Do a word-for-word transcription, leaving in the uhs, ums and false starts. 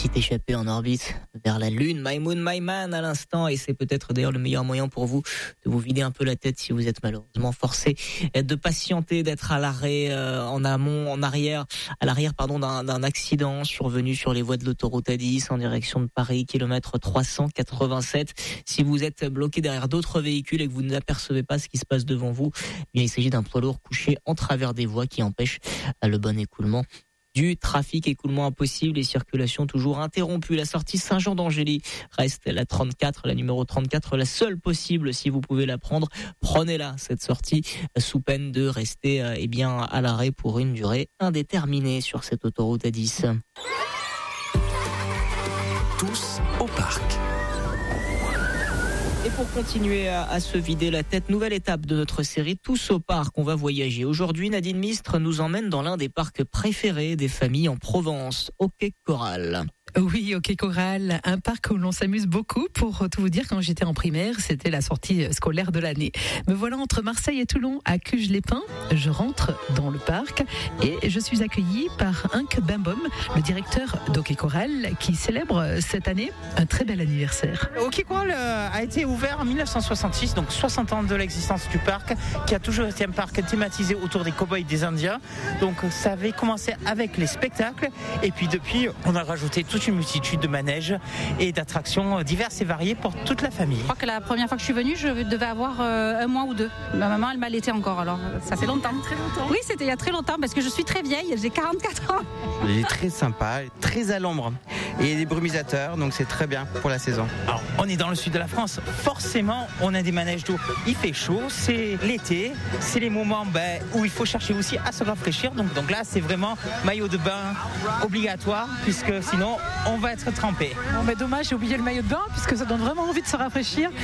petite échappée en orbite vers la Lune. My Moon, My Man à l'instant, et c'est peut-être d'ailleurs le meilleur moyen pour vous de vous vider un peu la tête si vous êtes malheureusement forcé de patienter, d'être à l'arrêt euh, en amont, en arrière, à l'arrière pardon d'un, d'un accident survenu sur les voies de l'autoroute A dix en direction de Paris, kilomètre trois cent quatre-vingt-sept. Si vous êtes bloqué derrière d'autres véhicules et que vous n'apercevez pas ce qui se passe devant vous, eh bien il s'agit d'un poids lourd couché en travers des voies qui empêche le bon écoulement du trafic, écoulement impossible et circulation toujours interrompue. La sortie Saint-Jean-d'Angély reste la trente-quatre, la numéro trente-quatre, la seule possible si vous pouvez la prendre. Prenez-la, cette sortie, sous peine de rester eh bien à l'arrêt pour une durée indéterminée sur cette autoroute A dix. Tous au parc. Et pour continuer à, à se vider la tête, nouvelle étape de notre série Tous au parc. On va voyager. Aujourd'hui, Nadine Mistre nous emmène dans l'un des parcs préférés des familles en Provence, au Quai Coral. Oui, au Quai Coral, un parc où l'on s'amuse beaucoup. Pour tout vous dire, quand j'étais en primaire, c'était la sortie scolaire de l'année. Me voilà entre Marseille et Toulon, à Cuges-les-Pins. Je rentre dans le parc et je suis accueillie par Henk Bimbom, le directeur d'Au Quai Coral, qui célèbre cette année un très bel anniversaire. Au Quai Coral a été ouvert en dix-neuf cent soixante-six, donc soixante ans de l'existence du parc, qui a toujours été un parc thématisé autour des cow-boys et des Indiens. Donc ça avait commencé avec les spectacles, et puis depuis, on a rajouté toute une multitude de manèges et d'attractions diverses et variées pour toute la famille. Je crois que la première fois que je suis venue, je devais avoir euh, un mois ou deux. Ma maman, elle m'allaitait encore, alors ça fait longtemps. Très longtemps. Oui, c'était il y a très longtemps, parce que je suis très vieille, j'ai quarante-quatre ans. Il est très sympa, très à l'ombre. Et des brumisateurs, donc c'est très bien pour la saison. Alors, on est dans le sud de la France, forcément, on a des manèges d'eau. Il fait chaud, c'est l'été, c'est les moments ben, où il faut chercher aussi à se rafraîchir. Donc, donc là, c'est vraiment maillot de bain obligatoire, puisque sinon, on va être trempé. Bon, mais dommage, j'ai oublié le maillot de bain, puisque ça donne vraiment envie de se rafraîchir.